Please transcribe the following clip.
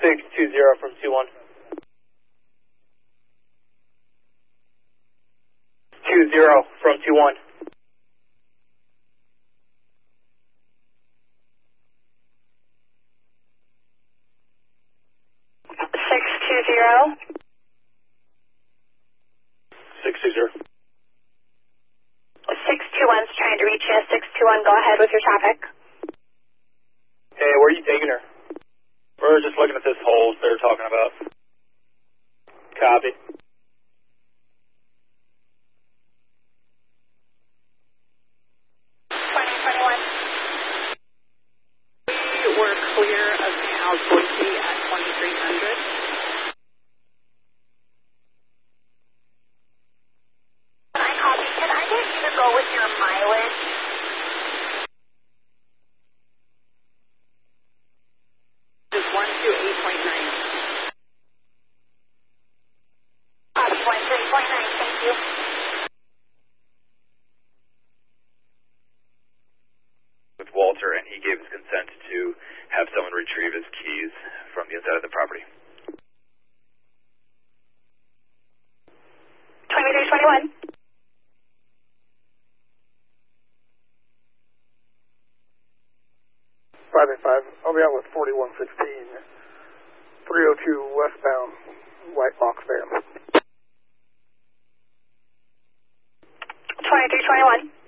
620 from 21. 20 from 21. 620. 620. 621's trying to reach you. 621, go ahead with your traffic. Hey, where are you taking her? We're just looking at this hole they're talking about. Copy. We're clear of now Boise at 2300. I copy. Can I get you to go with your mileage? Is 128.9. Copy, 13.9, thank you. With Walter, and he gave his consent to have someone retrieve his keys from the inside of the property. 2321. 585. I'll be out with 4116. 302 westbound, white box van. 2321.